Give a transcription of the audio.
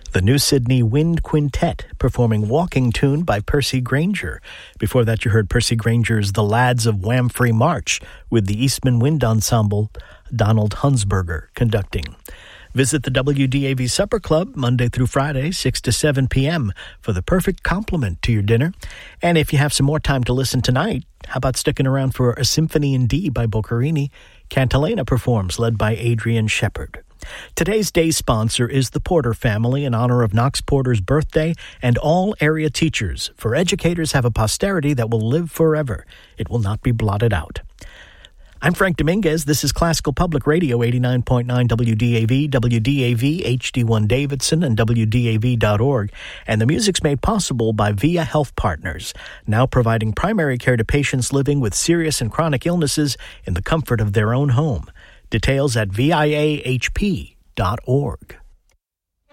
The New Sydney Wind Quintet performing Walking Tune by Percy Granger. Before that, you heard Percy Granger's The Lads of Wham-Free March with the Eastman Wind Ensemble, Donald Hunsberger conducting. Visit the WDAV Supper Club Monday through Friday, 6 to 7 p.m. for the perfect complement to your dinner. And if you have some more time to listen tonight, how about sticking around for A Symphony in D by Boccherini? Cantilena performs, led by Adrian Shepard. Today's day sponsor is the Porter family in honor of Knox Porter's birthday and all area teachers, for educators have a posterity that will live forever. It will not be blotted out. I'm Frank Dominguez. This is Classical Public Radio 89.9 WDAV, WDAV, HD1 Davidson, and WDAV.org. And the music's made possible by VIA Health Partners, now providing primary care to patients living with serious and chronic illnesses in the comfort of their own home. Details at viahp.org.